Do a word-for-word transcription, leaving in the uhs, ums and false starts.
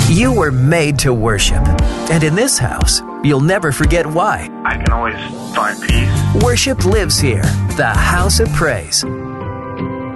You were made to worship. And in this house, you'll never forget why. I can always find peace. Worship lives here. The House of Praise.